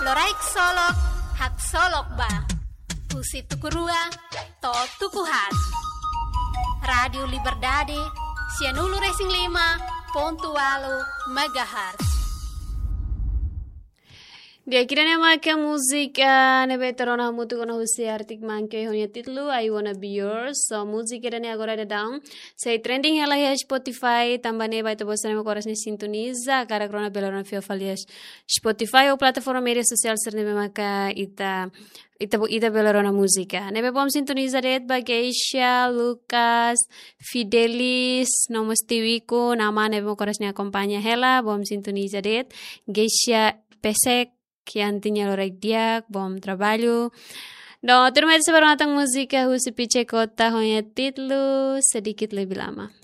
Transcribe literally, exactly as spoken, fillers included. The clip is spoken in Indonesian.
Loraik solok, hak solok ba. Pusi tukurua, to tukuhat. Radio Liberdade, Sianulu Racing lima, Pontualo, Megahertz. Di akhirnya maka música ne veterana mutu kono husi artik manke honya titlu I Wanna Be Yours. So música ne agora de down. Sei trending ela ya Spotify tambane vai to bosane mo coras ne sintoniza cara krona belorona fio falias Spotify ou plataforma media social serne maka ita ita ita belorona música. Nebe bom sintoniza det Bageisha, Lucas, Fidelis, nomos tiwiku nama nebe mo coras ne acompaña hela bom sintoniza det Geisha Pesek que antinya lorek diak, bom trabalho. No, terima kasih para natang musika husi pice kota honya titlu sedikit lebih lama.